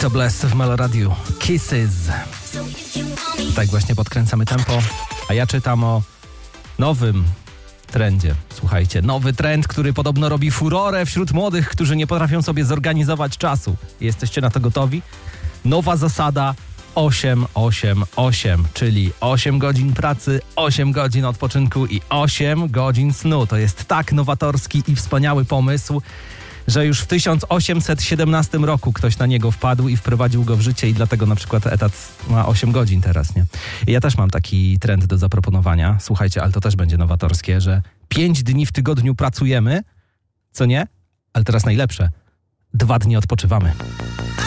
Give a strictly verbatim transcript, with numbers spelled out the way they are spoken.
Monica Bless w Meloradiu. Kisses. Tak właśnie podkręcamy tempo, a ja czytam o nowym trendzie. Słuchajcie, nowy trend, który podobno robi furorę wśród młodych, którzy nie potrafią sobie zorganizować czasu. Jesteście na to gotowi? Nowa zasada osiem osiem osiem, czyli osiem godzin pracy, osiem godzin odpoczynku i osiem godzin snu. To jest tak nowatorski i wspaniały pomysł, że już w tysiąc osiemset siedemnastym roku ktoś na niego wpadł i wprowadził go w życie i dlatego na przykład etat ma osiem godzin teraz, nie? I ja też mam taki trend do zaproponowania. Słuchajcie, ale to też będzie nowatorskie, że pięć dni w tygodniu pracujemy, co nie? Ale teraz najlepsze, dwa dni odpoczywamy.